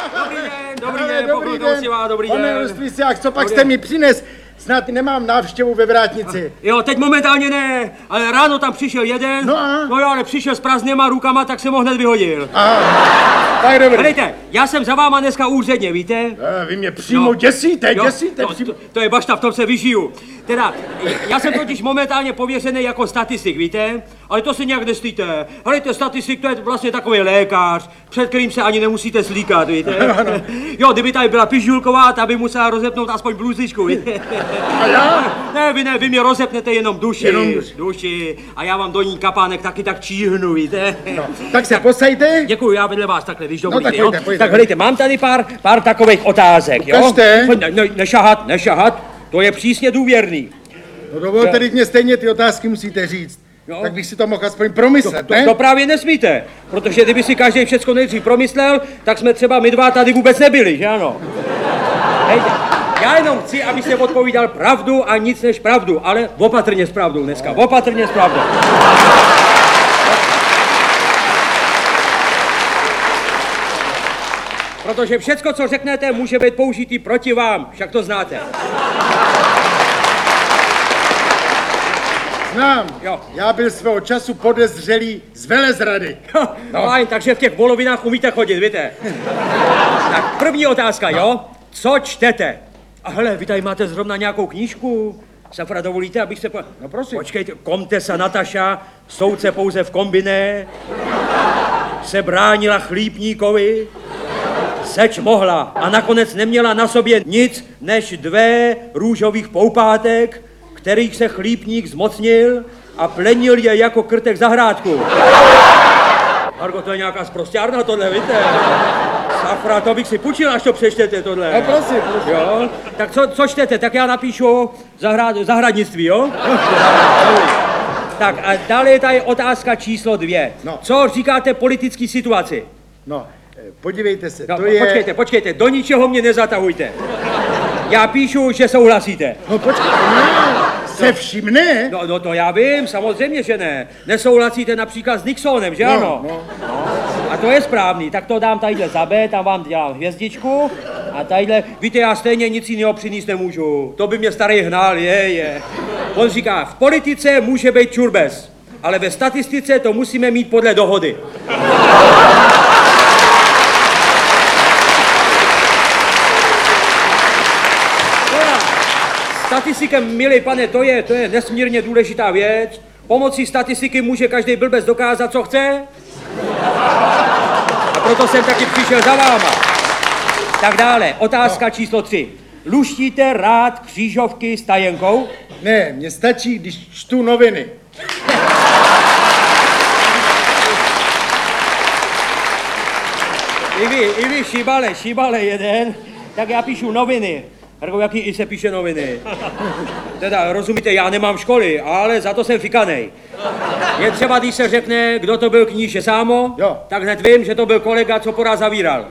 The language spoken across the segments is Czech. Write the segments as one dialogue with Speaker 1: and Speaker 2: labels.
Speaker 1: Dobrý den, dobrý den.
Speaker 2: Pane Listvíciák, co pak jste mi přines? Snad nemám návštěvu ve vrátnici.
Speaker 1: Jo, teď momentálně ne, ale ráno tam přišel jeden, no jo, ale přišel s prázdnýma rukama, tak jsem ho hned vyhodil.
Speaker 2: Aha, tak dobrý.
Speaker 1: Helejte, já jsem za váma dneska úředně, víte?
Speaker 2: Vy mě přímo děsíte.
Speaker 1: To je bašta, v tom se vyžiju. Teda, já jsem totiž momentálně pověřený jako statistik, víte? Ale to se nějak nestýte. Helejte, statistik to je vlastně takový lékař, před kterým se ani nemusíte slíkat, víte? Jo, kdyby tady byla Pižulková, ta by musela rozepnout aspoň bluzičku, víte?
Speaker 2: A já?
Speaker 1: Ne, vy mě rozepnete jenom duši. A já vám do ní kapánek taky tak číhnu, víte?
Speaker 2: No, tak se posaďte.
Speaker 1: Děkuju, já vedle vás takhle, když
Speaker 2: No,
Speaker 1: dovolíte,
Speaker 2: tak pojďte.
Speaker 1: Tak helejte, mám tady pár takových otázek, jo?
Speaker 2: Ukažte.
Speaker 1: Nešahat, to je přísně důvěrný.
Speaker 2: No dovolte, teď mě stejně ty otázky musíte říct. Jo. Tak bych si to mohl aspoň promyslet, ne?
Speaker 1: To právě nesmíte, protože kdyby si každý všecko nejdřív promyslel, tak jsme třeba my dva tady vůbec nebyli, že ano? Hejte, já jenom chci, abyste odpovídal pravdu a nic než pravdu, ale opatrně s pravdou dneska, opatrně s pravdou. Protože všecko, co řeknete, může být použitý proti vám, však to znáte.
Speaker 2: Znám.
Speaker 1: Jo.
Speaker 2: Já byl svého času podezřelý z velezrady.
Speaker 1: No. Fajn, takže v těch volovinách umíte chodit, víte? Tak první otázka, jo? Co čtete? A hele, vy tady máte zrovna nějakou knížku? Safra, dovolíte, abych se
Speaker 2: No prosím.
Speaker 1: Počkejte, Komtesa Nataša, soudce pouze v kombiné, se bránila chlípníkovi, seč mohla a nakonec neměla na sobě nic než 2 růžových poupátek, kterých se chlípník zmocnil a plenil je jako krtek zahrádku. Margo, to je nějaká sprosťárna tohle, víte? Safra, to bych si půjčil, až to přečtete tohle.
Speaker 2: No prosím.
Speaker 1: Jo? Tak co čtete? Tak já napíšu zahradnictví, jo? Tak a dále je tady otázka číslo 2.
Speaker 2: No.
Speaker 1: Co říkáte politické situaci?
Speaker 2: No, podívejte se,
Speaker 1: No,
Speaker 2: to je...
Speaker 1: Počkejte, do ničeho mě nezatahujte. Já píšu, že souhlasíte.
Speaker 2: No počkejte, ne, se vším ne.
Speaker 1: No to já vím, samozřejmě, že ne. Nesouhlasíte například s Nixonem, že ano?
Speaker 2: No.
Speaker 1: A to je správný, tak to dám tadyhle za B, tam vám dělám hvězdičku. A tadyhle, víte, já stejně nic jiného přinést nemůžu. To by mě starý hnal, je. On říká, v politice může být čurbes, ale ve statistice to musíme mít podle dohody. Statistikem, milý pane, to je nesmírně důležitá věc. Pomocí statistiky může každý blbec dokázat, co chce. A proto jsem taky přišel za váma. Tak dále, otázka číslo 3. Luštíte rád křížovky s tajenkou?
Speaker 2: Ne, mně stačí, když čtu noviny.
Speaker 1: I vy, šibale jeden, tak já píšu noviny. Margo, jaký i se píše noviny? Teda, rozumíte, já nemám školy, ale za to jsem fikanej. Je třeba, když se řekne, kdo to byl kníže Sámo,
Speaker 2: jo.
Speaker 1: Tak hned vím, že to byl kolega, co poráz zavíral.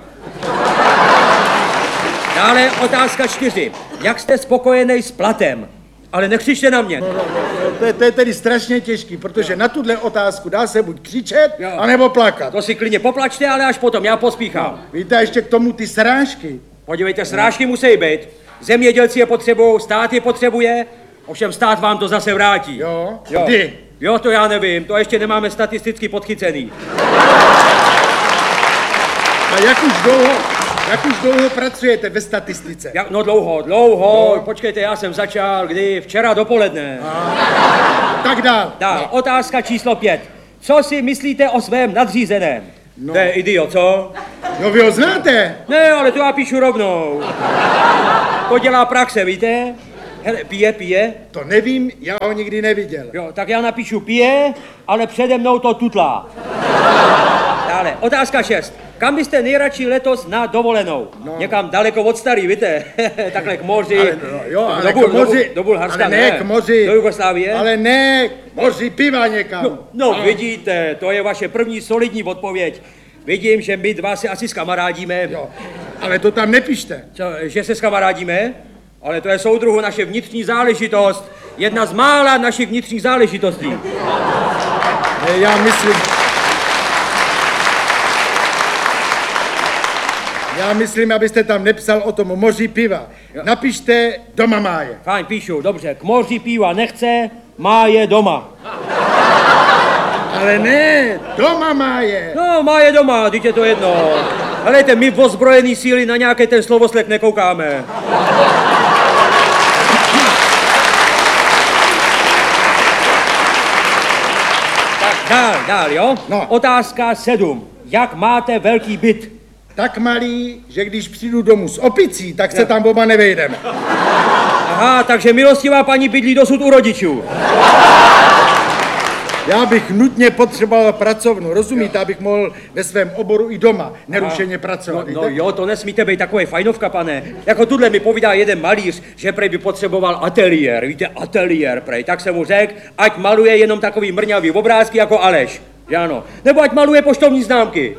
Speaker 1: Dále otázka 4. Jak jste spokojený s platem? Ale nekřičte na mě.
Speaker 2: To je tedy strašně těžký, protože na tuhle otázku dá se buď křičet, anebo plakat.
Speaker 1: To si klidně poplačte, ale až potom, já pospíchám.
Speaker 2: No, víte, ještě k tomu ty srážky.
Speaker 1: Podívejte, srážky musí být. Zemědělci je potřebují, stát je potřebuje, ovšem stát vám to zase vrátí.
Speaker 2: Jo. Kdy?
Speaker 1: Jo, to já nevím, to ještě nemáme statisticky podchycený.
Speaker 2: A jak už dlouho pracujete ve statistice?
Speaker 1: No dlouho. Počkejte, já jsem začal, včera dopoledne.
Speaker 2: Tak dál.
Speaker 1: Otázka číslo 5. Co si myslíte o svém nadřízeném?
Speaker 2: No.
Speaker 1: To je idiot, co?
Speaker 2: No vy ho znáte?
Speaker 1: Ne, ale to já píšu rovnou. To dělá praxe, víte? Hele, pije?
Speaker 2: To nevím, já ho nikdy neviděl.
Speaker 1: Jo, tak já napíšu pije, ale přede mnou to tutlá. Dále, otázka 6. Kam byste nejradši letos na dovolenou? No. Někam daleko od starý, víte? Takhle k moři. Do Bulharska,
Speaker 2: ale ne. K moři.
Speaker 1: Do Jugoslávie.
Speaker 2: Ale ne, k moři piva někam.
Speaker 1: No, vidíte, to je vaše první solidní odpověď. Vidím, že my dva se asi skamarádíme.
Speaker 2: Jo, ale to tam nepište.
Speaker 1: Co, že se skamarádíme? Ale to je, soudruhu, naše vnitřní záležitost. Jedna z mála našich vnitřních záležitostí.
Speaker 2: Ne, já myslím... Já myslím, abyste tam nepsal o tom moři piva. Napište doma má je.
Speaker 1: Fajn, píšu, dobře. K moři piva nechce, má je doma.
Speaker 2: Ale ne, doma má je.
Speaker 1: No, má je doma, teď je to jedno. Helejte, my v ozbrojený síly na nějaký ten slovosled nekoukáme. Tak, dál, jo?
Speaker 2: No.
Speaker 1: Otázka 7. Jak máte velký byt?
Speaker 2: Tak malý, že když přijdu domů s opicí, tak se tam oba nevejdeme.
Speaker 1: Aha, takže milostivá paní bydlí dosud u rodičů.
Speaker 2: Já bych nutně potřeboval pracovnu, rozumíte, abych mohl ve svém oboru i doma nerušeně pracovat.
Speaker 1: No jo, to nesmíte být takový fajnovka, pane. Jako tuhle mi povídá jeden malíř, že prej by potřeboval ateliér, víte, ateliér prej. Tak jsem mu řekl, ať maluje jenom takový mrňavý obrázky jako Aleš, že ano. Nebo ať maluje poštovní známky.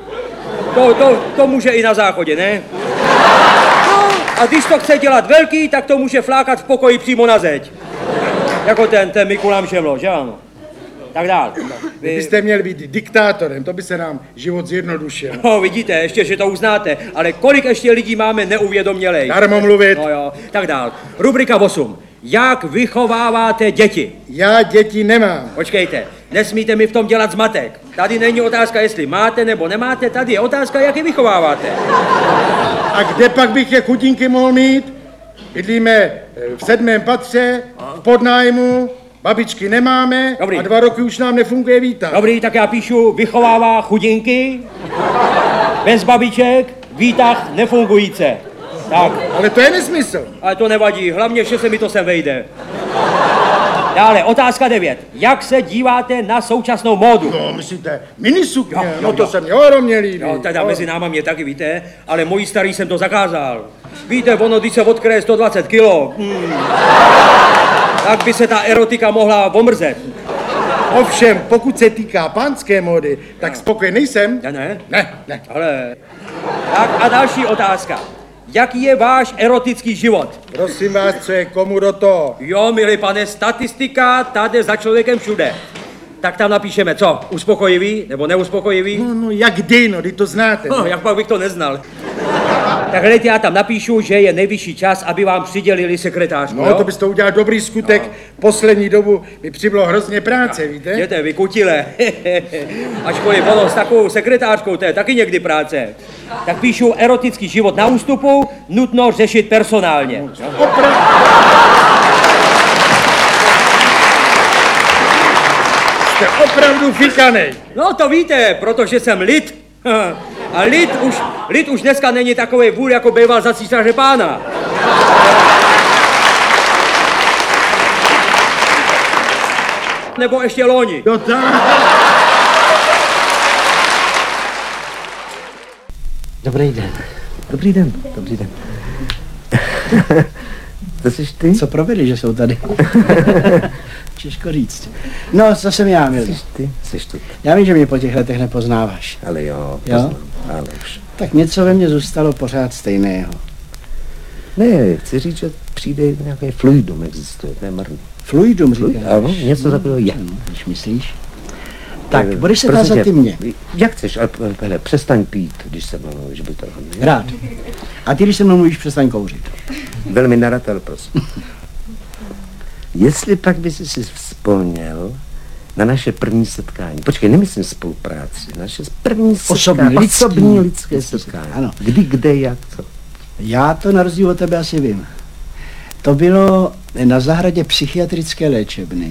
Speaker 1: To může i na záchodě, ne? No, a když to chce dělat velký, tak to může flákat v pokoji přímo na zeď. Jako ten Mikulám Šemlo, že ano. Tak dál.
Speaker 2: Vy byste měl být diktátorem, to by se nám život zjednodušil.
Speaker 1: No, vidíte, ještě, že to uznáte, ale kolik ještě lidí máme neuvědomělej.
Speaker 2: Darmo mluvit.
Speaker 1: No jo, tak dál. Rubrika 8. Jak vychováváte děti?
Speaker 2: Já děti nemám.
Speaker 1: Počkejte, nesmíte mi v tom dělat zmatek. Tady není otázka, jestli máte nebo nemáte, tady je otázka, jak je vychováváte.
Speaker 2: A kde pak bych je chudinky mohl mít? Bydlíme v 7. patře, v podnájmu, babičky nemáme.
Speaker 1: Dobrý.
Speaker 2: A 2 roky už nám nefunguje výtah.
Speaker 1: Dobrý, tak já píšu vychovává chudinky, bez babiček, výtah nefungující. Tak.
Speaker 2: Ale to je nesmysl.
Speaker 1: Ale to nevadí, hlavně, že se mi to sem vejde. Dále, otázka 9. Jak se díváte na současnou módu?
Speaker 2: No, myslíte, minisukně,
Speaker 1: Jo,
Speaker 2: no
Speaker 1: jo,
Speaker 2: to
Speaker 1: jo.
Speaker 2: se mě ohromně líbí.
Speaker 1: No, teda mezi náma mě taky, víte, ale mojí starý jsem to zakázal. Víte, ono, když se odkryje 120 kilo, tak by se ta erotika mohla omrzet.
Speaker 2: Ovšem, pokud se týká pánské módy, tak spokojený jsem.
Speaker 1: Ne?
Speaker 2: Ne.
Speaker 1: Ale... Tak a další otázka. Jaký je váš erotický život?
Speaker 2: Prosím vás, co je komu do toho?
Speaker 1: Jo, milý pane, statistika tady za člověkem všude. Tak tam napíšeme co? Uspokojivý nebo neuspokojivý?
Speaker 2: No, jak dejno, kdy to znáte.
Speaker 1: No, jak pak bych to neznal. Tak hledajte, já tam napíšu, že je nejvyšší čas, aby vám přidělili sekretářku,
Speaker 2: No,
Speaker 1: jo?
Speaker 2: to byste udělal dobrý skutek. Poslední dobu mi přibylo hrozně práce, víte?
Speaker 1: Jděte, vy kutile. Ačkoliv ono s takovou sekretářkou, to je taky někdy práce. Tak píšu erotický život na ústupu, nutno řešit personálně.
Speaker 2: Jste opravdu fikanej.
Speaker 1: No to víte, protože jsem lid. A lid už dneska není takovej vůl, jako býval za císaře pána. Nebo ještě loni.
Speaker 2: Jo, tak.
Speaker 3: Dobrý den. Dobrý den. Dobrý den. To jsi ty?
Speaker 4: Co provedli, že jsou tady? Těžko říct. No, co jsem já, Mildo?
Speaker 3: Jsi tu.
Speaker 4: Já vím, že mě po těch letech nepoznáváš.
Speaker 3: Ale jo,
Speaker 4: Jo?
Speaker 3: poznám. Ale už.
Speaker 4: Tak něco ve mně zůstalo pořád stejného.
Speaker 3: Ne, chci říct, že přijde nějaký fluidum existuje, to je marný.
Speaker 4: Fluidum říkáš?
Speaker 3: Ano, něco takového je.
Speaker 4: Když myslíš? Tak, budeš se
Speaker 3: Prosím
Speaker 4: tázat
Speaker 3: tě,
Speaker 4: ty mě.
Speaker 3: Jak chceš, ale hele, přestaň pít, když se mluvíš, by to
Speaker 4: Rád. A ty, když se mnou mluvíš, přestaň kouřit.
Speaker 3: velmi nerad, ale prosím. Jestli pak by si vzpomněl na naše první setkání. Počkej, nemyslím spolupráci. Naše první setkání. Osobní lidské setkání.
Speaker 4: Ano.
Speaker 3: Kdy, kde, jak, co.
Speaker 4: Já to na rozdíl od tebe asi vím. To bylo na zahradě psychiatrické léčebny.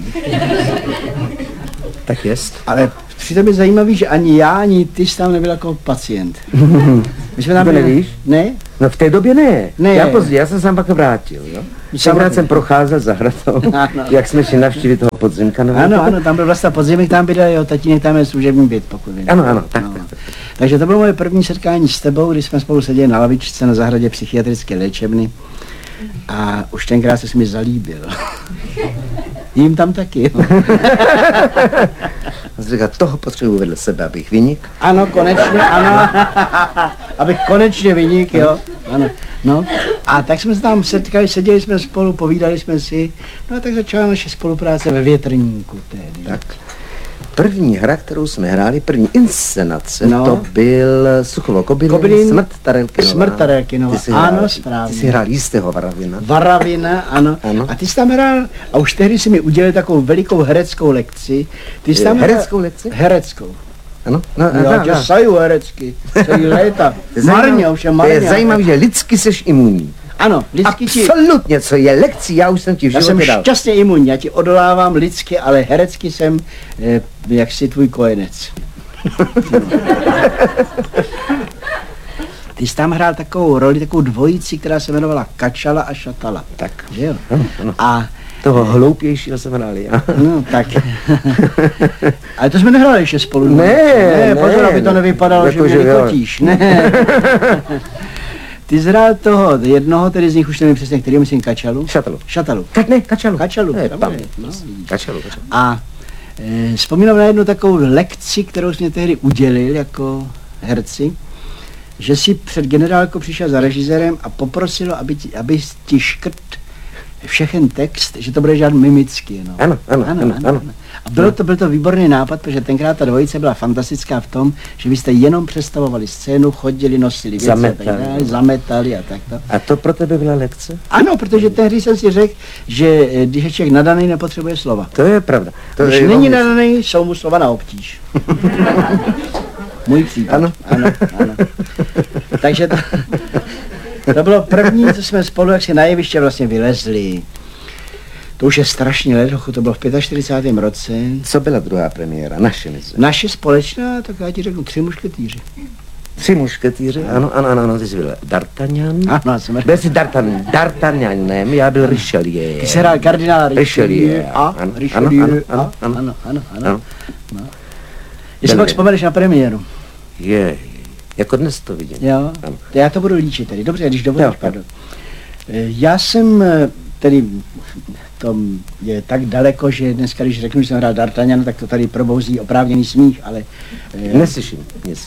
Speaker 3: Tak jest.
Speaker 4: Ale přitom je zajímavý, že ani já, ani ty jsi tam nebyl jako pacient. My jsme tam
Speaker 3: To
Speaker 4: byli...
Speaker 3: nevíš?
Speaker 4: Ne?
Speaker 3: No v té době ne.
Speaker 4: Ne.
Speaker 3: Já pozdě, já jsem se tam pak vrátil, jo. Tenkrát jsem procházel zahradou,
Speaker 4: Ano.
Speaker 3: jak jsme šli navštívit toho podzimka.
Speaker 4: Ano, tam byl vlastně podzimek, tam bydlel jeho tatínek, tam je služební byt, pokud vím.
Speaker 3: Ano, tak.
Speaker 4: Takže to bylo moje první setkání s tebou, když jsme spolu seděli na lavičce na zahradě psychiatrické léčebny a už tenkrát jsi mi zalíbil. Jím tam taky.
Speaker 3: Jsem říkal, toho potřebuji vedle sebe, abych vynik.
Speaker 4: Ano, konečně, ano. Abych konečně vynik, jo. Ano. No, a tak jsme se tam setkali, seděli jsme spolu, povídali jsme si, no a tak začala naše spolupráce ve Větrníku tehdy.
Speaker 3: Tak. první hra, kterou jsme hráli, první inscenace,
Speaker 4: No.
Speaker 3: to byl Suchovo Kobylin,
Speaker 4: Kobylin,
Speaker 3: Smrt Tarelkinová.
Speaker 4: Smrt Tarelkinová,
Speaker 3: Ty jsi
Speaker 4: ano,
Speaker 3: hrál,
Speaker 4: správně.
Speaker 3: Ty jsi hrál jistého Varavina.
Speaker 4: Varavina, ano.
Speaker 3: Ano.
Speaker 4: A ty jsi tam hrál, a už tehdy si mi udělal takovou velikou hereckou lekci. Ty jsi tam
Speaker 3: Hereckou lekci?
Speaker 4: Hereckou.
Speaker 3: Ano? No,
Speaker 4: Já tě saju herecky, celý léta. Marně, ovšem
Speaker 3: To je
Speaker 4: marně.
Speaker 3: zajímavé, že lidsky seš imunní.
Speaker 4: Ano, lidsky ti...
Speaker 3: Absolutně, co je lekcí, já už jsem ti v
Speaker 4: Já jsem
Speaker 3: životě dal.
Speaker 4: šťastně imunní, já ti odolávám lidsky, ale herecky jsem jaksi tvůj kojenec. Ty jsi tam hrál takovou roli, takovou dvojici, která se jmenovala Kačala a Šatala.
Speaker 3: Tak,
Speaker 4: Že jo?
Speaker 3: ano.
Speaker 4: A
Speaker 3: toho hloupějšího jsem hrál já.
Speaker 4: no, tak. Ale to jsme nehráli ještě spolu.
Speaker 3: Ne,
Speaker 4: pozor, aby to nevypadalo,
Speaker 3: jako,
Speaker 4: že mě
Speaker 3: že jo.
Speaker 4: vykotíš. Ne. Ty jsi hrál toho, jednoho, tedy z nich už nevím přesně, který myslím Kačalu.
Speaker 3: Šatalu.
Speaker 4: Šatalu.
Speaker 3: Kačalu.
Speaker 4: Kačalu,
Speaker 3: Ne,
Speaker 4: samozřejmě,
Speaker 3: paměť.
Speaker 4: no, vidíš.
Speaker 3: Kačalu.
Speaker 4: A vzpomínám na jednu takovou lekci, kterou jsi mě tehdy udělil jako herci, že si před generálkou přišel za režisérem a poprosil, aby ti škrt všechen text, že to bude žádný mimicky. No.
Speaker 3: Ano.
Speaker 4: A byl to výborný nápad, protože tenkrát ta dvojice byla fantastická v tom, že vy jste jenom představovali scénu, chodili, nosili věci
Speaker 3: Zametali.
Speaker 4: a tak dále, zametali a takto.
Speaker 3: A to pro tebe byla lekce?
Speaker 4: Ano, protože tehdy jsem si řekl, že když je člověk nadaný, nepotřebuje slova.
Speaker 3: To je pravda. To
Speaker 4: Když
Speaker 3: je
Speaker 4: není
Speaker 3: obvěz.
Speaker 4: nadaný, jsou mu slova na obtíž. Můj případ.
Speaker 3: Ano.
Speaker 4: Ano. Takže to bylo první, co jsme spolu, jak si na jeviště vlastně vylezli. To už je strašně let, to bylo v 45. roce.
Speaker 3: Co byla druhá premiéra? Naše myslím.
Speaker 4: Naše společná, tak já ti řeknu, 3 mušketýři.
Speaker 3: 3 mušketýři, ano, ty jsi byl D'Artagnan.
Speaker 4: Ano, jsem
Speaker 3: Byl jsi D'Artagnanem, já byl Richelieu.
Speaker 4: Ty jsi hrál kardinála
Speaker 3: Richelieu.
Speaker 4: a
Speaker 3: Ano,
Speaker 4: Richelieu.
Speaker 3: ano.
Speaker 4: Ano. Jestli pak vzpomeneš na premiéru.
Speaker 3: Je, jako dnes to vidím.
Speaker 4: Jo,
Speaker 3: Ano.
Speaker 4: já to budu líčit tedy. Dobře, když dovolíš,
Speaker 3: Jo.
Speaker 4: pardon. Já jsem tedy, to je tak daleko, že dneska, když řeknu, že jsem hrál D'Artagnan, tak to tady probouzí oprávněný smích, ale...
Speaker 3: Neslyším nic.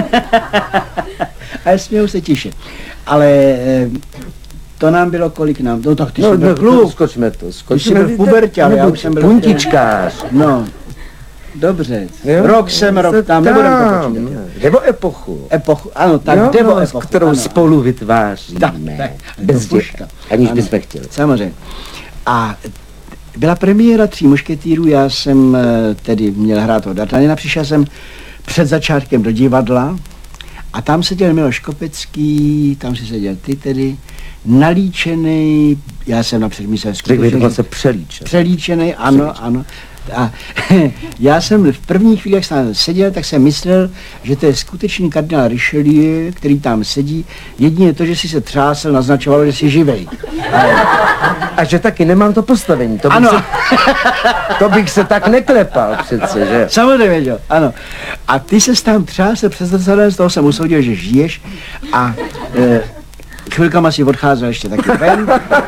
Speaker 4: Ale směju se tiše. Ale to nám bylo kolik nám? No tak ty jsi byl kluk.
Speaker 3: skočme to.
Speaker 4: Ty jsi byl v pubertě, ale já už jsem byl...
Speaker 3: Puntičkář.
Speaker 4: No, dobře.
Speaker 3: Jo?
Speaker 4: Rok tam, nebudem to počítat.
Speaker 3: Nebo epochu.
Speaker 4: Epochu, ano, tak
Speaker 3: Jo,
Speaker 4: nebo
Speaker 3: no,
Speaker 4: epochu.
Speaker 3: s kterou
Speaker 4: ano.
Speaker 3: spolu vytváříme.
Speaker 4: Tak.
Speaker 3: Bez
Speaker 4: To
Speaker 3: děka. Aniž
Speaker 4: Ano.
Speaker 3: bychom chtěli.
Speaker 4: Samozřejmě. A byla premiéra 3 mušketýrů, já jsem tedy měl hrát toho D'Artagnana, přišel jsem před začátkem do divadla a tam seděl Miloš Kopecký, tam si seděl ty tedy, nalíčený, já jsem napřed myslel
Speaker 3: Řekl bych dokonce přelíčen.
Speaker 4: přelíčený, ano. A já jsem v první chvíli, jak jsem seděl, tak jsem myslel, že to je skutečný kardinál Richelieu, který tam sedí. Jedině to, že si se třásel, naznačovalo, že jsi živej.
Speaker 3: A že taky nemám to postavení. To bych se tak neklepal přece, že?
Speaker 4: Samozřejmě, jo, ano. A ty se tam třásel přes zrcadlem, z toho jsem usoudil, že žiješ a chvilkama si odcházel ještě taky ven.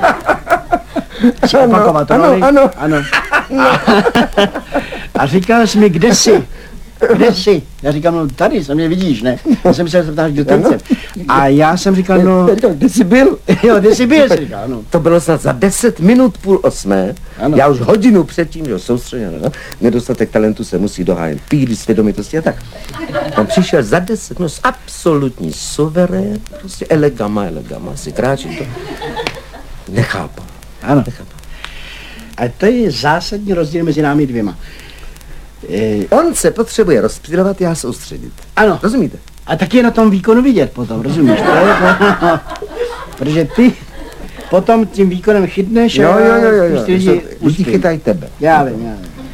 Speaker 4: Opakovat roli. Ano. A říkal jsi mi, kde jsi? Kde jsi? Já říkám, no tady, se mě vidíš, ne? Já jsem myslel, že se ptáš, kdo tance. A já jsem říkal, no...
Speaker 3: Kde jsi byl?
Speaker 4: Jo, kde jsi byl, jsi říkal, ano.
Speaker 3: To bylo snad za 10 minut 7:30.
Speaker 4: Ano.
Speaker 3: Já už hodinu předtím, že soustředěn, no? Nedostatek talentu se musí dohájit, píly, svědomitosti a tak. On přišel za 10 minut, absolutní suverén, prostě elegama, si kráčí to. Nechápu.
Speaker 4: Ano. A to je zásadní rozdíl mezi námi dvěma.
Speaker 3: On se potřebuje rozptylovat, já soustředit.
Speaker 4: Ano.
Speaker 3: Rozumíte?
Speaker 4: A taky je na tom výkonu vidět potom, rozumíš? To je to, protože ty potom tím výkonem chytneš
Speaker 3: Jo.
Speaker 4: spíš ty lidi
Speaker 3: Lidi
Speaker 4: uspějí.
Speaker 3: chytají tebe.
Speaker 4: Já vím.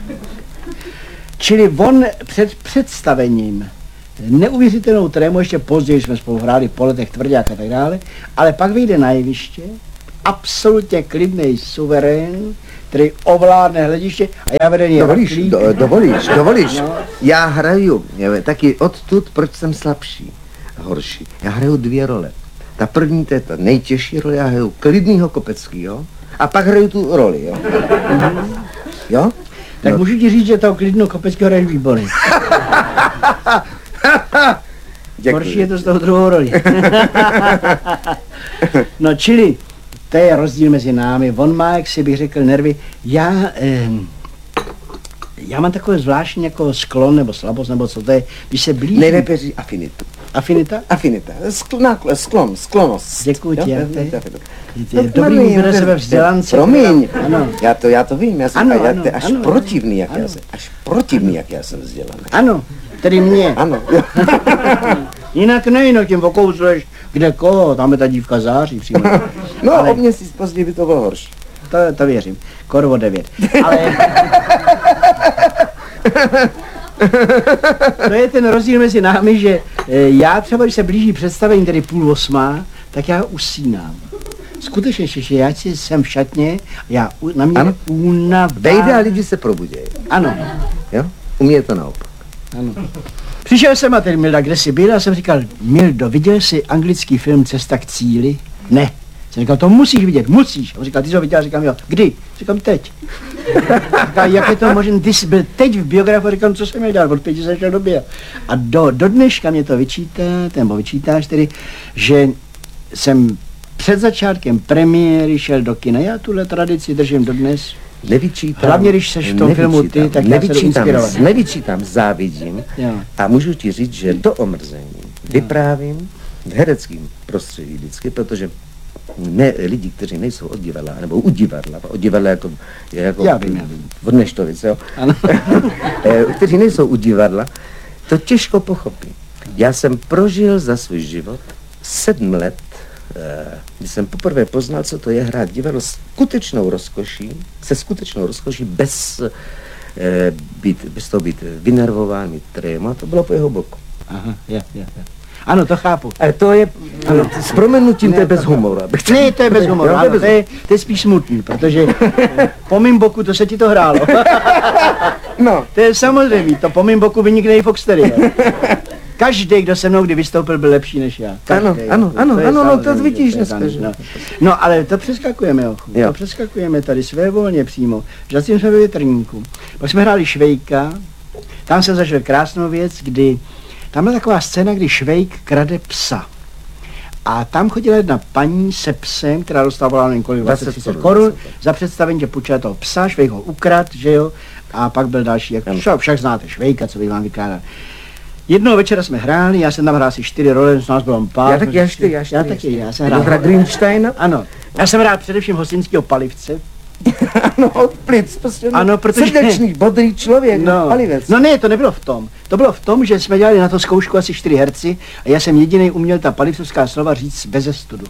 Speaker 4: Čili on před představením neuvěřitelnou trému, ještě později jsme spolu hráli po letech Tvrdák a tak dále, ale pak vyjde na jeviště, absolutně klidný suverén, který ovládne hlediště a já vedený
Speaker 3: Dovolíš.
Speaker 4: No.
Speaker 3: Já hraju, taky odtud, proč jsem slabší a horší. Já hraju 2 role. Ta první, to je ta nejtěžší role, já hraju klidnýho Kopeckýho a pak hraju tu roli, jo. Jo?
Speaker 4: Tak můžu ti říct, že toho klidnou Kopeckého hraješ výborný. Horší je to z toho druhou roli. No čili, to je rozdíl mezi námi. On má, jak si bych řekl, nervy. Já mám takové zvláštní jako sklon nebo slabost, nebo co to je, když se blíží.
Speaker 3: Nejlépe říct afinitu.
Speaker 4: Afinita?
Speaker 3: Afinita. Sklonost.
Speaker 4: Děkuji ti.
Speaker 3: Jo,
Speaker 4: To je dobrý výběr sebe vzdělance.
Speaker 3: Promiň,
Speaker 4: Ano.
Speaker 3: já to vím, já jsem
Speaker 4: Ano,
Speaker 3: já, to je až
Speaker 4: ano,
Speaker 3: protivný, jak
Speaker 4: ano.
Speaker 3: já jsem, až protivný, jak já jsem vzdělaný.
Speaker 4: Ano, tedy mě.
Speaker 3: Ano.
Speaker 4: Jinak ne, jinak tím okouzleš, kde koho, tam je ta dívka září přímo.
Speaker 3: No,
Speaker 4: Ale-
Speaker 3: o měsíc později by to bylo horší.
Speaker 4: To věřím. Korvo 9. Ale... To je ten rozdíl mezi námi, že já třeba, když se blíží představení, tedy 7:30, tak já usínám. Skutečně, že já jsem v šatně, na mě
Speaker 3: Ano.
Speaker 4: únava.
Speaker 3: Vejde a lidi se probudějí.
Speaker 4: Ano,
Speaker 3: Jo? U mě je to naopak.
Speaker 4: ano. Přišel jsem a ten Milda, kde jsi byl, a jsem říkal, Mildo, viděl jsi anglický film Cesta k cíli? Ne. Jsem říkal, to musíš vidět, musíš. On říkal, ty jsi ho viděl? Říkám, jo. Kdy? Říkám, teď. Říkal, jak je to možné, ty jsi byl teď v biografu, říkám, co jsem měl dělat, od 5 jsem šel do bia. A do dneška mě to vyčítáš tedy, že jsem před začátkem premiéry šel do kina. Já tuhle tradici držím dodnes.
Speaker 3: Nevyčítám.
Speaker 4: Hlavně, když seš v tom filmu ty, tak já se jdu inspirovat.
Speaker 3: Nevyčítám, závidím.
Speaker 4: Jo.
Speaker 3: A můžu ti říct, že do omrzení vyprávím v hereckém prostředí vždycky, protože ne, lidi, kteří nejsou od divadla, nebo u divadla jako
Speaker 4: Já vím.
Speaker 3: od Neštovice, jo,
Speaker 4: Ano.
Speaker 3: kteří nejsou u divadla, to těžko pochopí. Já jsem prožil za svůj život 7 let, kdy jsem poprvé poznal, co to je hrát divadlo se skutečnou rozkoší, bez toho být vynervován, mít tréma, to bylo po jeho boku.
Speaker 4: Aha, je. Ano, to chápu.
Speaker 3: Ale to je, s prominutím, to je bez humoru.
Speaker 4: Ne, to je bez humoru,
Speaker 3: Jo,
Speaker 4: ano, to je spíš smutný, protože po mým boku to se ti to hrálo.
Speaker 3: No.
Speaker 4: To je samozřejmě, to po mým boku vynikne i Foxtery. Každý, kdo se mnou kdy vystoupil, byl lepší než já. Každý.
Speaker 3: Ano,
Speaker 4: je
Speaker 3: no, to
Speaker 4: samozřejmě,
Speaker 3: vidíš
Speaker 4: to je
Speaker 3: dneska,
Speaker 4: samozřejmě,
Speaker 3: že?
Speaker 4: no. No, ale to přeskakujeme,
Speaker 3: Jo.
Speaker 4: to přeskakujeme tady svévolně přímo. Zatím jsme ve větrníku. Pak jsme hráli Švejka, tam jsem zažil krásnou věc, kdy tam byla taková scéna, kdy Švejk krade psa. A tam chodila jedna paní se psem, která dostávala nevím kolik, 20-30 korun za představení, že půjčila toho psa, Švejk ho ukrad, že jo, a pak byl další, jak však znáte Švejka, co bych vám vykládal. Jednoho večera jsme hráli, já jsem tam hrál asi 4 role, z nás bylo pár.
Speaker 3: Já taky.
Speaker 4: Já jsem hrál.
Speaker 3: Greensteina?
Speaker 4: Ano, já jsem hrál především hostinského Palivce.
Speaker 3: Ano, od plic, prostě.
Speaker 4: Ano, protože...
Speaker 3: Srdečný, bodrý člověk, Palivec.
Speaker 4: No ne, to nebylo v tom. To bylo v tom, že jsme dělali na to zkoušku asi 4 herci a já jsem jediný uměl ta palivcovská slova říct beze studu.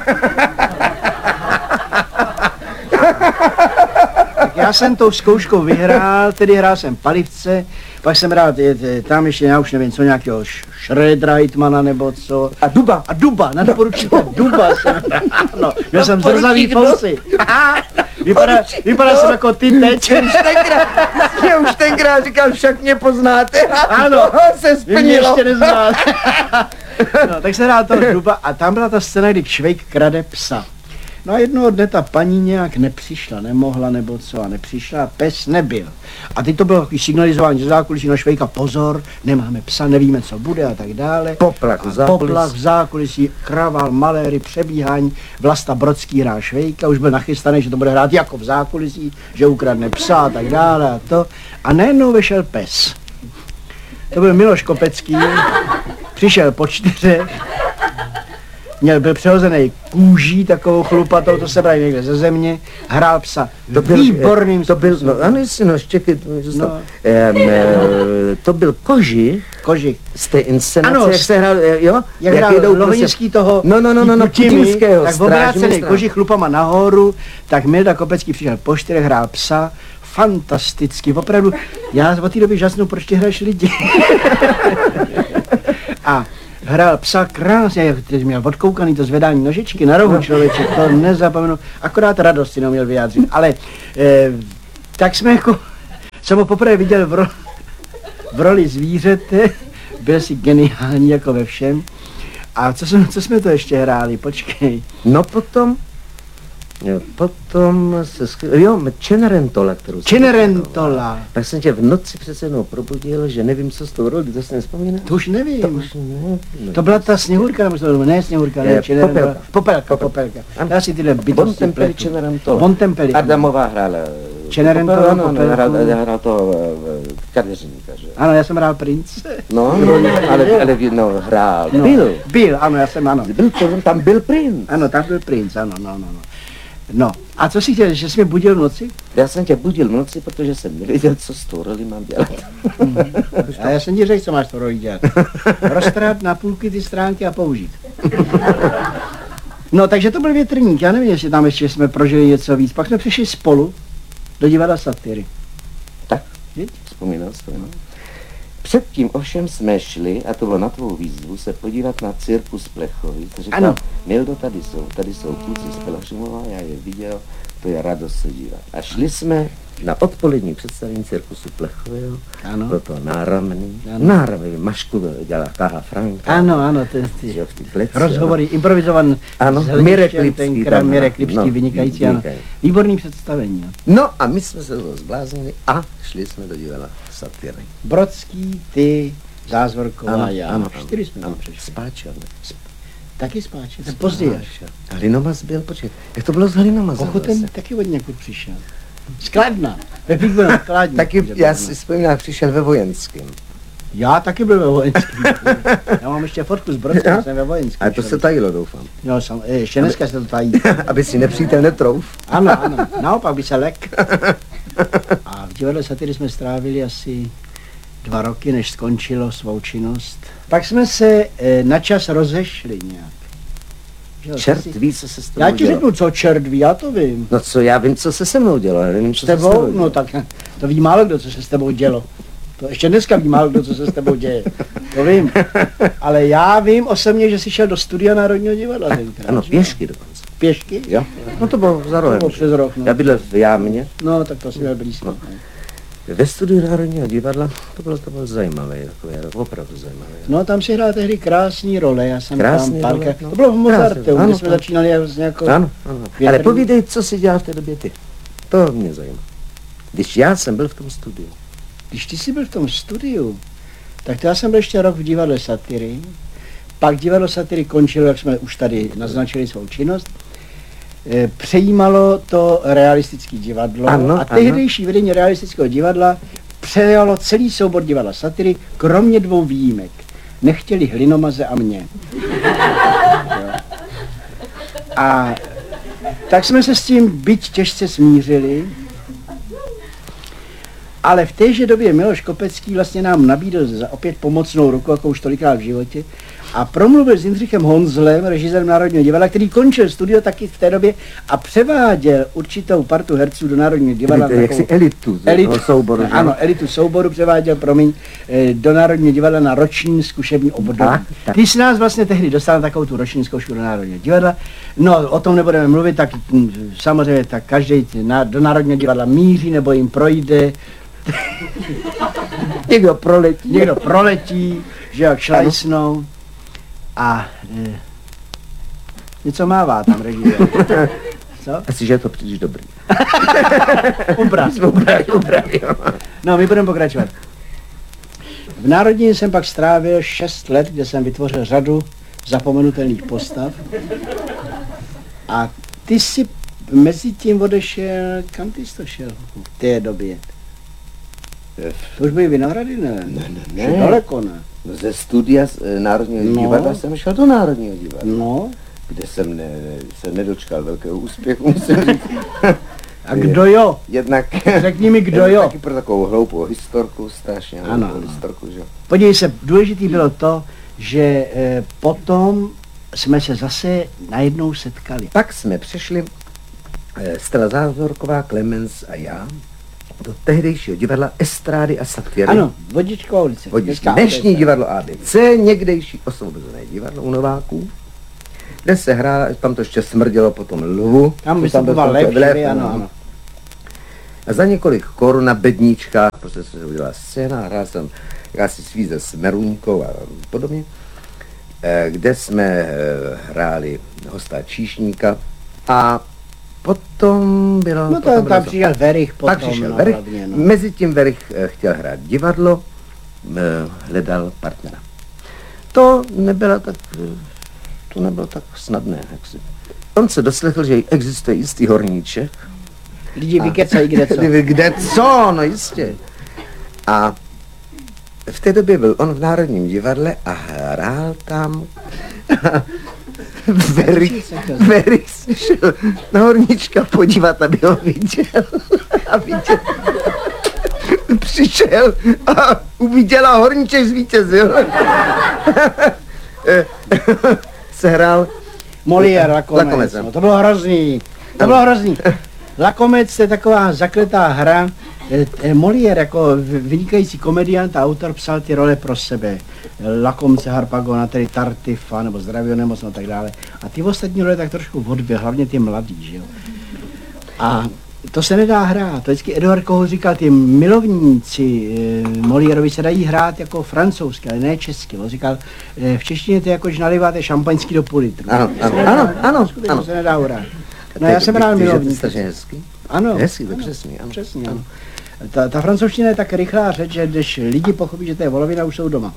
Speaker 4: Tak já jsem tou zkouškou vyhrál, tedy hrál jsem Palivce, pak jsem hrál tam ještě, já už nevím, co nějakého Schredreitmana nebo co. A Duba, nadporučíka Duba jsem hrál. No, měl jsem zrzavý fousy. Vypadá jsem jako ty teď.
Speaker 3: Já už tenkrát říkal, však mě poznáte.
Speaker 4: Ano,
Speaker 3: se
Speaker 4: vy mě
Speaker 3: splnilo.
Speaker 4: ještě neznáte. No, tak se hrál toho Duba a tam byla ta scéna, kdy Švejk krade psa. No a jednoho dne ta paní nějak nepřišla, nemohla nebo co a nepřišla a pes nebyl. A teď to bylo takový signalizování ze zákulisí na Švejka, pozor, nemáme psa, nevíme, co bude a tak dále.
Speaker 3: Poplach
Speaker 4: v zákulisí, kraval, maléry, přebíhání, Vlasta Brodský hrál Švejka, už byl nachystaný, že to bude hrát jako v zákulisí, že ukradne psa a tak dále a to. A najednou vešel pes. To byl Miloš Kopecký, přišel po 4. Byl přehozený kůží, takovou chlupatou, to se brali někde ze země, hrál psa výborným
Speaker 3: způsobem. No ano, jestli no, čekaj, to byl Kožich z té inscenace,
Speaker 4: ano,
Speaker 3: jak se hrál, jo?
Speaker 4: Jak hrál Lohinský toho
Speaker 3: Putinského
Speaker 4: tak obrácený Kožich chlupama nahoru, tak Milda Kopecký přišel po 4, hrál psa, fantasticky, opravdu, já od té doby žasnu, proč ty hraješ lidi. A hrál psa krásně, jak ty měl odkoukaný to zvedání nožičky na rohu, člověče, to nezapomenu, akorát radost si neuměl vyjádřit, ale tak jsme jako, jsem ho poprvé viděl v roli zvířete, byl si geniální jako ve všem. A co jsme to ještě hráli, počkej.
Speaker 3: No potom Cenerentola, kterou jsem
Speaker 4: Cenerentola.
Speaker 3: Tak jsem tě v noci přece jednou probudil, že nevím, co s tou roli, to si nevzpomínám.
Speaker 4: To už nevím. To byla ta Sněhurka, nebo ne Sněhurka, ne Cenerentola. Popelka. Já si tyhle bytosti pletu.
Speaker 3: Cenerentola.
Speaker 4: Bontempelli.
Speaker 3: Adamová hrála
Speaker 4: Čenerenko,
Speaker 3: Ano,
Speaker 4: Popelku.
Speaker 3: hrál to kadeřníka, že?
Speaker 4: Ano, já jsem hrál prince.
Speaker 3: No, ale hrál.
Speaker 4: No, byl, ano, já jsem, ano.
Speaker 3: Tam byl princ.
Speaker 4: Ano, tam byl princ, ano, no. No, a co si chtěl, že jsi mě budil v noci?
Speaker 3: Já jsem tě budil v noci, protože jsem nevěděl, co s tou roli mám dělat.
Speaker 4: A já jsem ti řekl, co máš to roli dělat. Roztrhat na půlky ty stránky a použít. No, takže to byl Větrník, já nevím, jestli tam ještě jsme prožili něco víc. Pak jsme přišli spolu do divadla Satyry.
Speaker 3: Tak,
Speaker 4: Víš?
Speaker 3: vzpomínal jsem. No. Předtím ovšem jsme šli, a to bylo na tvou výzvu, se podívat na cirkus Plechovic. Říkal,
Speaker 4: Ano.
Speaker 3: Mildo, tady jsou kluci z Pelhřimova, já je viděl, to je radost se dívat. A šli jsme na odpolední představení cirkusu Plechového,
Speaker 4: Ano.
Speaker 3: bylo to náramný,
Speaker 4: Ano.
Speaker 3: náramný, Mašku dělala Kaha Franka.
Speaker 4: Ano, ty
Speaker 3: že jo, v té pleci,
Speaker 4: rozhovory, improvizovan
Speaker 3: Ano,
Speaker 4: s hledištěm
Speaker 3: Mirek Lipský
Speaker 4: tenkrát,
Speaker 3: tam
Speaker 4: Mirek
Speaker 3: hrál.
Speaker 4: Lipský,
Speaker 3: No,
Speaker 4: vynikající, ano.
Speaker 3: vynikající.
Speaker 4: Výborný představení. Jo.
Speaker 3: No a my jsme se toho zbláznili a šli jsme do divadla Satyry.
Speaker 4: Brodský, ty, Zázvorková, já. 4 jsme tam
Speaker 3: ano,
Speaker 4: přišli.
Speaker 3: Spáčel, ne?
Speaker 4: Taky Spáče, to později až.
Speaker 3: A Hlinomaz byl, počkej, jak to bylo s Hlinomazem?
Speaker 4: Kochoten
Speaker 3: zase?
Speaker 4: taky od někud přišel. Skladna. Pepík byl na Skladně.
Speaker 3: Taky, já si vzpomínám, přišel ve vojenském.
Speaker 4: Já taky byl ve vojenském. Já mám ještě fotku z Brodským, jsem ve vojenském.
Speaker 3: Ale to se tajilo, doufám.
Speaker 4: No, ještě dneska se to tají.
Speaker 3: Aby si nepřítel netrouf.
Speaker 4: Ano, naopak by se lek. A v divadle Satyry jsme strávili asi 2 roky, než skončilo svou činnost. Pak jsme se na čas rozešli nějak. Že jo,
Speaker 3: Čert
Speaker 4: ty si-
Speaker 3: ví, co se s tebou
Speaker 4: Já ti
Speaker 3: dělo.
Speaker 4: řeknu, co čert ví, já to vím.
Speaker 3: No co, já vím, co se se mnou dělo, ale nevím,
Speaker 4: S
Speaker 3: co se s
Speaker 4: tebou?
Speaker 3: tebou
Speaker 4: No
Speaker 3: dělo.
Speaker 4: tak to ví málo kdo, co se s tebou dělo. To ještě dneska ví málo kdo, co se s tebou děje. To vím. Ale já vím osobně, že jsi šel do studia Národního divadla tenkrát.
Speaker 3: Ano,
Speaker 4: že jo?
Speaker 3: pěšky dokonce.
Speaker 4: Pěšky?
Speaker 3: Jo? No to bylo za rohem.
Speaker 4: To bylo přes rok, no.
Speaker 3: Já bydlel v Jámě,
Speaker 4: No, tak to si měl blízko.
Speaker 3: No. ve studiu Národního divadla, to bylo zajímavé, takové, opravdu zajímavé.
Speaker 4: No, tam si hrál tehdy krásný role, já jsem
Speaker 3: Krásný
Speaker 4: tam
Speaker 3: role,
Speaker 4: párkrát.
Speaker 3: no.
Speaker 4: To bylo v Mozarteu,
Speaker 3: Krásný,
Speaker 4: kde
Speaker 3: ano,
Speaker 4: jsme
Speaker 3: ano.
Speaker 4: začínali s nějakou...
Speaker 3: Ano, ano.
Speaker 4: Větrný.
Speaker 3: Ale povídej, co jsi dělal v té době ty. To mě zajímá. Když já jsem byl v tom studiu.
Speaker 4: Když ty jsi byl v tom studiu, tak to já jsem byl ještě rok v divadle Satyry. Pak divadlo Satyry končilo, jak jsme už tady naznačili svou činnost. Přejímalo to realistické divadlo
Speaker 3: Ano,
Speaker 4: a tehdejší vedení realistického divadla přejalo celý soubor divadla Satyry, kromě 2 výjimek. Nechtěli Hlinomaze a mě. Jo. A tak jsme se s tím byť těžce smířili, ale v téže době Miloš Kopecký vlastně nám nabídl za opět pomocnou ruku, jako už tolikrát v životě, a promluvil s Jindřichem Honzlem, režisérem Národního divadla, který končil studio taky v té době a převáděl určitou partu herců do Národního divadla.
Speaker 3: Jaksi elitu toho souboru. že?
Speaker 4: Ano, elitu souboru převáděl, do Národního divadla na roční zkušební období.
Speaker 3: Tak.
Speaker 4: Ty jsi nás vlastně tehdy dostal na takovou tu roční zkoušku do Národního divadla. No, o tom nebudeme mluvit, tak samozřejmě tak každý do Národního divadla míří nebo jim projde. Někdo proletí, že jak šlajsnou a něco mává tam režisér. Co?
Speaker 3: Asi, že je to příliš dobrý.
Speaker 4: Ubrat.
Speaker 3: Ubrali, jo.
Speaker 4: No, my budeme pokračovat. V Národní jsem pak strávil 6 let, kde jsem vytvořil řadu zapomenutelných postav. A ty si mezi tím odešel, kam ty jsi to šel v té době? To už byly Vinohrady, ne?
Speaker 3: Ne.
Speaker 4: Už daleko, ne?
Speaker 3: No ze studia z Národního
Speaker 4: No.
Speaker 3: divadla jsem šel do Národního divadla,
Speaker 4: No,
Speaker 3: kde jsem se nedočkal velkého úspěchu, musím říct.
Speaker 4: a kdo jo?
Speaker 3: Jednak
Speaker 4: Řekni mi, kdo jo?
Speaker 3: taky pro takovou hloupou historku, strašně
Speaker 4: Ano,
Speaker 3: hloupou
Speaker 4: ano.
Speaker 3: historku, že?
Speaker 4: Podívej se, důležitý bylo to, že potom jsme se zase najednou setkali.
Speaker 3: Pak jsme přešli, Stella Zázvorková, Klemens a já, do tehdejšího divadla Estrády a Satyry.
Speaker 4: Ano, Vodičková ulice. Dneska
Speaker 3: Dnešní
Speaker 4: ABC.
Speaker 3: divadlo ABC, někdejší osvobozené divadlo u Nováků, kde se hrála, tam to ještě smrdělo po tom lvu.
Speaker 4: Tam
Speaker 3: byl
Speaker 4: vystupoval
Speaker 3: lev,
Speaker 4: Lev, ano.
Speaker 3: A za několik korun na bedníčkách, prostě se udělala scéna, hrál jsem jakási svíze s Meruňkou a podobně, kde jsme hráli hosta číšníka a potom bylo...
Speaker 4: No
Speaker 3: potom
Speaker 4: to, tam
Speaker 3: bylo
Speaker 4: přišel Verich potom.
Speaker 3: Pak přišel
Speaker 4: no,
Speaker 3: Verich,
Speaker 4: hlavně, no.
Speaker 3: mezitím Verich chtěl hrát divadlo, hledal partnera. To nebylo tak snadné. On se doslechl, že existuje jistý horníček,
Speaker 4: Lidi vykecají kde co.
Speaker 3: Kde co, no jistě. A v té době byl on v Národním divadle a hrál tam. Very se šel na horníčka podívat, aby ho viděl. A viděl. Přišel a uviděl a horníček zvítězil. Se hrál
Speaker 4: Molière, Lakomec.
Speaker 3: Lakomec,
Speaker 4: No, to bylo hrozný. To bylo hrozný. Lakomec je taková zakletá hra. Molière jako vynikající komediant a autor psal ty role pro sebe. Lakomce, Harpagona, tedy Tartifa, nebo Zdravýho nemocno a tak dále. A ty ostatní role tak trošku odbyl, hlavně ty mladý, že jo. A to se nedá hrát. To vždycky Eduard Kohl říkal, ty milovníci Moliérovi se dají hrát jako francouzsky, ale ne česky. On říkal, v češtině to je jako, když naliváte šampaňský do půl litru.
Speaker 3: Ano.
Speaker 4: To se nedá hrát. No já jsem hrál milovník.
Speaker 3: To je hezky.
Speaker 4: Ano.
Speaker 3: Hezky, to přesně, ano.
Speaker 4: Přesně, ano. Ta francouzština je tak rychlá řeč, že když lidi pochopí, že to je volovina, už jsou doma.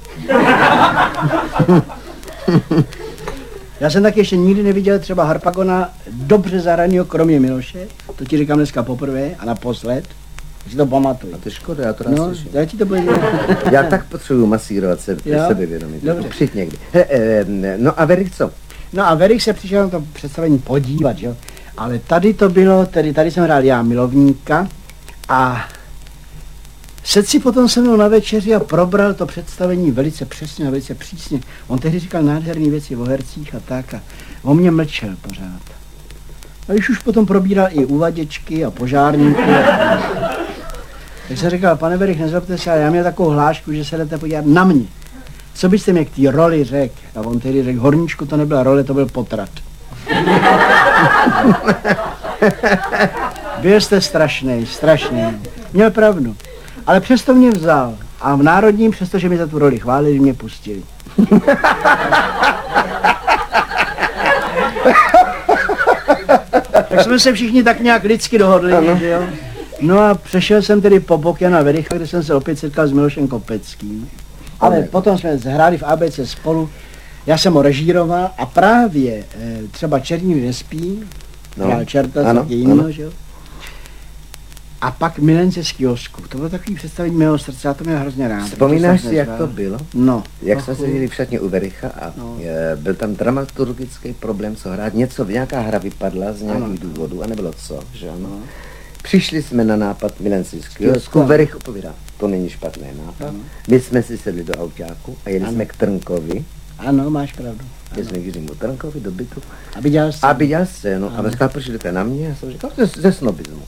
Speaker 4: Já jsem taky ještě nikdy neviděl třeba Harpagona dobře zahranýho, kromě Miloše. To ti říkám dneska poprvé a naposled. Si to pamatuju.
Speaker 3: A to je škoda, já to rád
Speaker 4: No,
Speaker 3: slyším.
Speaker 4: já ti to budu
Speaker 3: Já tak potřebuju masírovat sebevědomí.
Speaker 4: Dobře.
Speaker 3: Přijď někdy. No a Verich co?
Speaker 4: No a Verich se přišel na to představení podívat, jo. Ale tady to bylo, tady jsem hrál já milovníka a sedl si potom se mnou na večeři a probral to představení velice přesně a velice přísně. On tehdy říkal nádherné věci o hercích a tak a on mě mlčel pořád. A když už potom probíral i uvaděčky a požárníky. Tak jsem říkal, pane Verich, nezlobte se, ale já měl takovou hlášku, že se jdete podívat na mě. Co byste mě k té roli řekl? A on tehdy řekl, horníčku, to nebyla role, to byl potrat. Byl jste strašný. Měl pravdu. Ale přesto mě vzal. A v Národním, přestože mi za tu roli chválili, mě pustili. Tak jsme se všichni tak nějak lidsky dohodli, že jo? No a přešel jsem tedy po bok Jana Vericha, kde jsem se opět setkal s Milošem Kopeckým. Ale potom jsme hráli v ABC spolu, já jsem ho režíroval a právě třeba Černík nespí, hrál Čerta, taky jinýho, že jo? A pak Milence z kiosku, to bylo takový představení mého srdce, já to měl hrozně rád.
Speaker 3: Vzpomínáš si, jak to bylo?
Speaker 4: No.
Speaker 3: Jak jsme seděli v šatně u Vericha a byl tam dramaturgický problém, co hrát, nějaká hra vypadla z nějakých důvodů a nebylo co, že ano? Přišli jsme na nápad Milence z kiosku, Verich opovídá, to není špatný nápad. My jsme si sedli do autáku a jeli jsme k Trnkovi.
Speaker 4: Ano, máš pravdu.
Speaker 3: Jeli jsme k Jiřímu Trnkovi do bytu.
Speaker 4: Aby dělal
Speaker 3: scénu. A říkal, proč jdete na mě? Já jsem říkal, ze snobismu.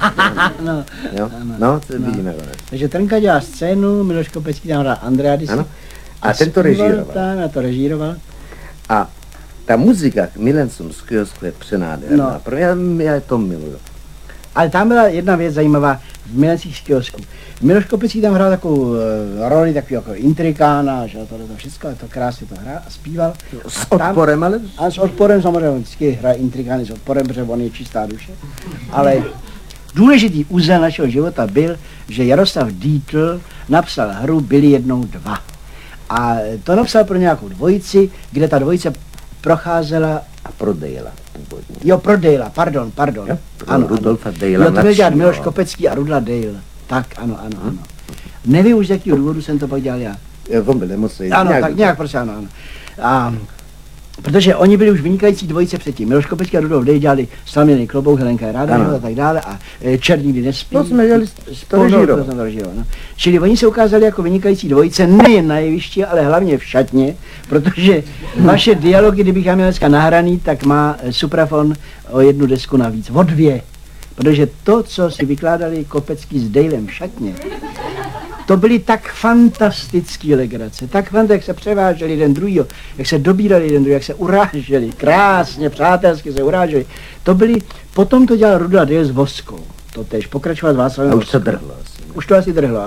Speaker 3: No, to vidíme.
Speaker 4: Takže Trnka dělá scénu, Miloš Kopecký tam hrál Andreadis.
Speaker 3: A ten to režíroval.
Speaker 4: A to režíroval.
Speaker 3: A ta muzika k Milencům z kiosku je přenádherná. Pro mě, já to miluju.
Speaker 4: Ale tam byla jedna věc zajímavá v Milencích z kiosku. Miloš Kopecký tam hrál takovou roli, takový jako intrikána, že to všechno, to krásně to hrál a zpíval.
Speaker 3: S odporem, ale?
Speaker 4: A s odporem samozřejmě, vždycky hraje intrikány s odporem, protože on je čistá duše. Ale důležitý úzel našeho života byl, že Jaroslav Dietl napsal hru Byli jednou dva. A to napsal pro nějakou dvojici, kde ta dvojice procházela
Speaker 3: a pro Dejla původně.
Speaker 4: Jo, pro Dejla, pardon.
Speaker 3: Jo, ano, Rudolfa Dejla.
Speaker 4: Jo, to byl dělat Miloš Kopecký a Rudla Dejl. Tak, ano. Nevím už, z jakého důvodu jsem to pak dělal já.
Speaker 3: On byl nemocný.
Speaker 4: Ano, tak nějak prostě ano. A protože oni byli už vynikající dvojice předtím. Miloš Kopecký a Rudolf Dejl dělali Slaměný klobouk, Helenka je ráda a tak dále a Čert nikdy nespí.
Speaker 3: To jsme dělali to režíroval.
Speaker 4: Čili oni se ukázali jako vynikající dvojice nejen na jevišti, ale hlavně v šatně, protože vaše dialogy, kdybych já měl dneska nahraný, tak má Suprafon o jednu desku navíc, o dvě. Protože to, co si vykládali Kopecký s Dejlem v šatně, to byly tak fantastické legrace, jak se převáželi jeden druhýho, jak se dobírali jeden druhý, jak se uráželi, krásně, přátelsky se uráželi. To byly, potom to dělal Rudla Dejl s Voskou, to tež pokračoval s Václavem.
Speaker 3: A už to drhlo asi.
Speaker 4: Už to asi drhlo.